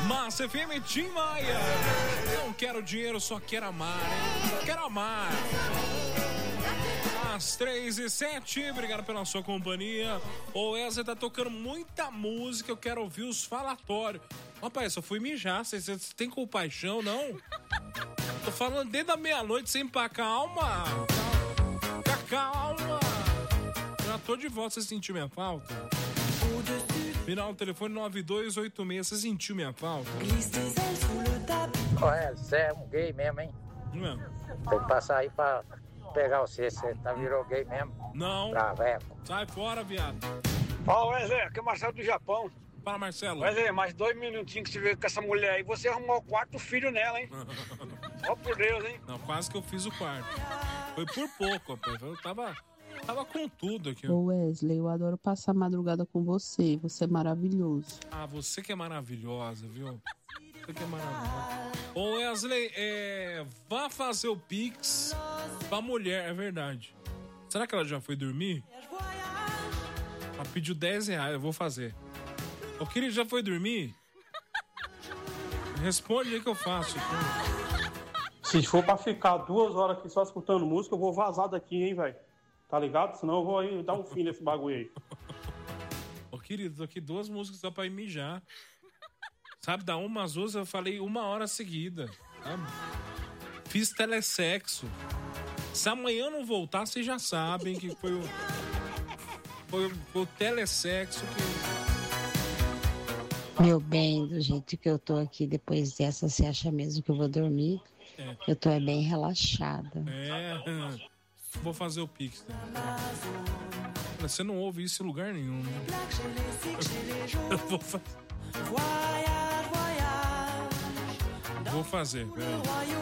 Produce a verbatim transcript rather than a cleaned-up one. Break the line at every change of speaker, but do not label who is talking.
Massa F M, Tim Maia. Não quero dinheiro, só quero amar, hein? Quero amar. Às três e sete, obrigado pela sua companhia. O Wesley tá tocando muita música, eu quero ouvir os falatórios. Rapaz, só fui mijar, vocês tem compaixão, não? Tô falando desde a meia-noite sem pra calma. Calma. Já tô de volta, você sentiu minha falta? Final do telefone nove dois oito seis, você sentiu minha falta?
Ué, você é um gay mesmo, hein?
Não.
Tem que passar aí pra pegar você, você tá virou gay mesmo?
Não.
Traveco.
Sai fora, viado.
Ó, Wesley, aqui é o Marcelo do Japão.
Fala, Marcelo.
Wesley, mais dois minutinhos que você veio com essa mulher aí, você arrumou o quarto filho nela, hein? Ó, por Deus, hein?
Não, quase que eu fiz o quarto. Foi por pouco, rapaz. Eu tava, tava com tudo aqui.
Ô Wesley, eu adoro passar a madrugada com você. Você é maravilhoso.
Ah, você que é maravilhosa, viu? Você que é maravilhosa. Ô Wesley, é... vá fazer o Pix pra mulher, é verdade. Será que ela já foi dormir? Ela pediu dez reais, eu vou fazer. Ô querido, já foi dormir? Responde aí que eu faço.
Se for pra ficar duas horas aqui só escutando música, eu vou vazar daqui, hein, velho? Tá ligado? Senão eu vou aí dar um fim nesse bagulho aí.
Ô querido, tô aqui duas músicas só pra ir mijar. Sabe, da uma às duas eu falei uma hora seguida. Sabe? Fiz telessexo. Se amanhã eu não voltar, vocês já sabem que foi o... Foi, foi o telessexo que...
Meu bem, do jeito que eu tô aqui depois dessa, você acha mesmo que eu vou dormir?
É.
Eu tô é bem relaxada.
É, vou fazer o Pix. Né? Você não ouve isso em lugar nenhum. Né? Eu vou fazer. Vou fazer. Peraí.